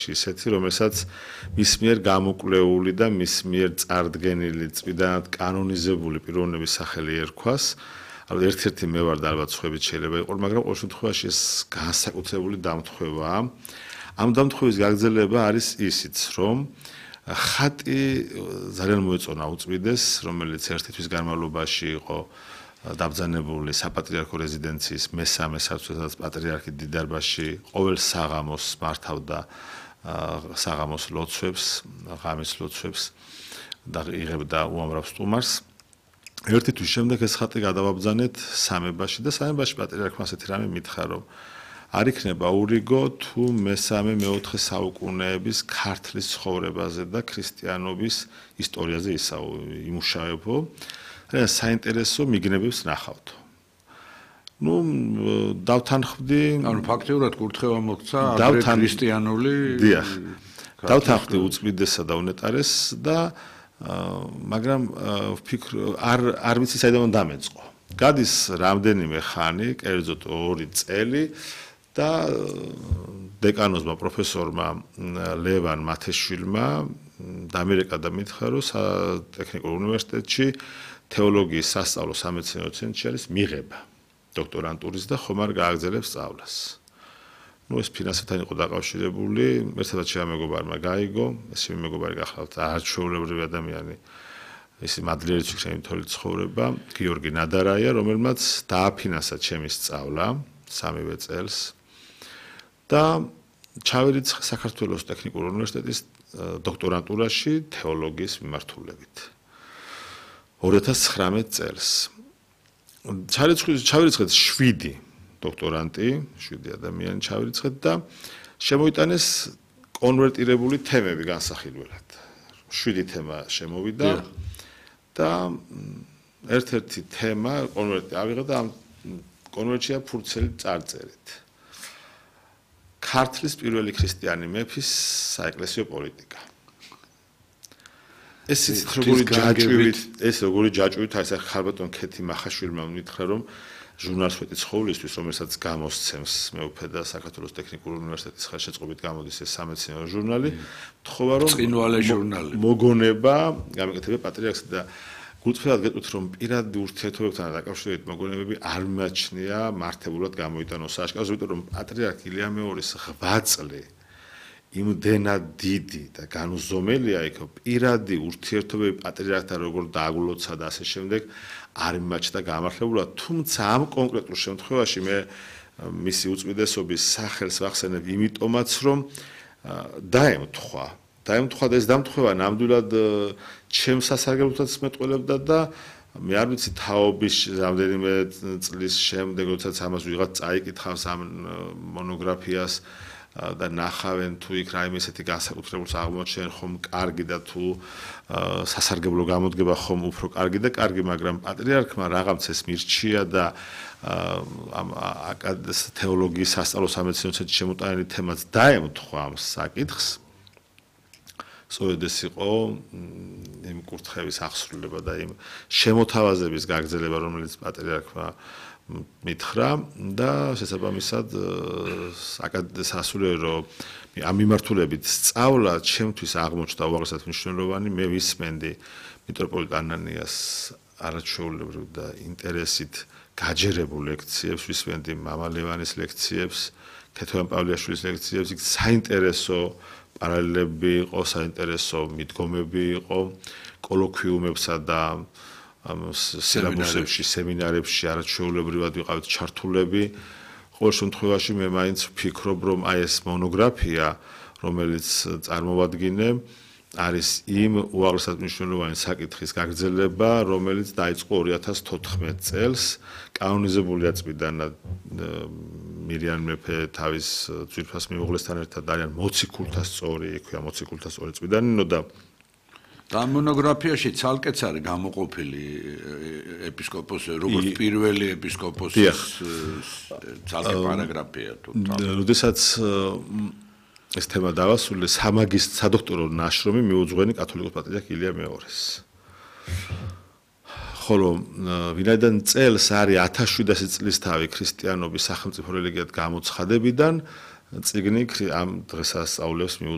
ისეთი, რომელსაც მის მიერ გამოკვლეული და მის მიერ წარდგენილი წმინდანად კანონიზებული პიროვნების სახელი ერქვას. ალბათ ერთ-ერთი მე ვარ და ალბათ სხვაებიც შეიძლება იყოს, მაგრამ ყოველ შემთხვევაში ეს განსაკუთრებული დამთხევაა. ამ დამთხევის გაგრძელება არის ისიც, რომ ხატი ძალიან მოეწონა უწმიდეს, რომელიც ერთი თვის განმავლობაში იყო დაბრძანებული საპატრიარქო რეზიდენციის მესამე სართულზე პატრიარქი დიდარბაში ყოველ საღამოს მართავდა საღამოს ლოცვებს, ღამის ლოცვებს და იღებდა უამრავ სტუმარს. ერთი თვის შემდეგ ეს ხატი გადავაბრძანეთ სამებაში და სამებაში პატრიარქმა ასეთი რამე მითხრა, რომ არ იქნება ურიგო თუ მესამე-მეოთხე საუკუნეების ქართლის ცხოვრებაზე და ქრისტიანობის ისტორიაზე იმუშავებო. საინტერესო მიგნებებს ნახავთ. Ну, დავთანხმდი, ფაქტიურად კურთხევა მოქცა აგრეთ ქრისტიანული. დიახ. დავთანხმდი უწმიდესსა და უნეტარეს და მაგრამ არ ვიცი საიდან დამეწყო. გადის რამდენიმე ხანი, კერძოდ 2 წელი და დეკანოზმა პროფესორმა ლევან მათეშვილმა დამერეკა და მითხრა, რომ ტექნიკურ უნივერსიტეტში თეოლოგიის სასწავლო სამეცნიერო ცენტრში არის მიღება დოქტორანტურის და ხომ არ გააგრძელებს სწავლას. ეს ფინანსებთან იყო დაკავშირებული, ერთადაც შემეგობარმა გაიგო, ეს მეგობარი გახლავთ არჩეულებრივი ადამიანი, ის მადლიერიც იქნება თოლის ცხოვრება, გიორგი ნადარაია, რომელმაც დააფინანსა ჩემი სწავლა 3 წელს და ჩავერიცხა საქართველოს ტექნიკურ უნივერსიტეტის დოქტორანტურაში თეოლოგიის მიმართულებით. 2019 წელს. ჩავერიცხეთ 7 დოქტორანტი, 7 ადამიანი ჩავერიცხეთ და შემოიტანეს კონვერტირებული თემები განსახილველად. 7 თემა შემოვიდა და ერთ-ერთი თემა კონვერტი ავიღე და ამ კონვერტშია ფურცელი წარწერით. ქართლის პირველი ქრისტიანი მეფის საეკლესიო პოლიტიკა. ეს როგორი ჯაჭვით არის ხარბატონ ქეთი მახაშვილმა მითხრა, რომ ჟურნალისტი ცხოვრისთვის, რომელსაც გამოსცემს მეუფე და საქართველოს ტექნიკურ უნივერსიტეტის ხელშეწყობით გამოდის ეს სამეცნიერო ჟურნალი, თხოვა რომ წინვალე ჟურნალი მოგონება გამეკეთება პატრიარქს და გულწრფელად გეტყვით, რომ პირადი ურთიერთობებთან დაკავშირებით მოგონებები არ მიაჩნია მართებულად გამოიტანოს საშკარს, იმიტომ რომ პატრიარქ ილია მეორის 8 წელი იმდენად დიდი და განუზომელია იქ პირადი ურთიერთობები პატრიარქთან როგორ დააგულოცა და ასე შემდეგ არ მიმაჩნდა გამართლებულად, თუმცა ამ კონკრეტულ შემთხვევაში მე მისი უწმიდესობის სახელს ვახსენებ იმიტომაც, რომ დაემთხვა და ეს დამთხევა ნამდვილად ჩემს სასარგებლოთაც მეტყველებდა და მე არ ვიცი თაობის რამდენიმე წლის შემდეგ, როდესაც ამას ვიღაც წაიკითხავს ამ მონოგრაფიას და ნახავენ თუ იქ რაიმე ესეთი განსაკუთრებულს აღმოჩენ ხომ კარგი და თუ სასარგებლო გამოდგება ხომ უფრო კარგი და კარგი, მაგრამ პატრიარქმა რაღაცას მირჩია და ამ თეოლოგიის სასწავლო სამეცნიერო ცენტრში შემოტანილი თემაც დაემთხვა ამ საკითხს. სწორედ ეს იყო იმ კურთხევის აღსრულება და იმ შემოთავაზების გაგრძელება, რომელიც პატრიარქმა მითხრა და შესაბამისად სასულიერო ამ მიმართულებით სწავლა ჩემთვის აღმოჩნდა უაღრესად მნიშვნელოვანი. მე ვისმენდი მიტროპოლიტ ანანიას არაჩვეულებრივ და ინტერესით გაჯერებულ ლექციებს, ვისმენდი მამა ლევანის ლექციებს, ქეთევან პავლეაშვილის ლექციებს, იქ საინტერესო პარალელები იყო, საინტერესო მიდგომები იყო, კოლოკვიუმებსა და სილაბუსებში, სემინარებში არაჩვეულებრივად ვიყავით ჩართულები. ყოველ შემთხვევაში მე მაინც ვფიქრობ, რომ აი ეს მონოგრაფია, რომელიც წარმოვადგინე, არის იმ უაღრესად მნიშვნელოვანი საკითხის გაგრძელება, რომელიც დაიწყო 2014 წელს, კანონიზებულია წმინდანად მირიან მეფე თავის ძვირფას მეუღლესთან ერთად არიან მოციქულთასწორი, იქვეა მოციქულთასწორი წმინდანინო და და მონოგრაფიაში ცალკეც არის გამოყოფილი ეპისკოპოსი, როგორც პირველი ეპისკოპოსის ცალკე პარაგრაფია თუ როდესაც ეს თემა დავასრულე, სადოქტორო ნაშრომი მიუძღვენი კათოლიკოს პატრიარქ ილია მეორის. ხოლო ვინაიდან წელს არის 1700 წლისთავი ქრისტიანობის სახელმწიფო რელიგიად გამოცხადებიდან წიგნი ამ დღესასწაულებს მიუძღვნა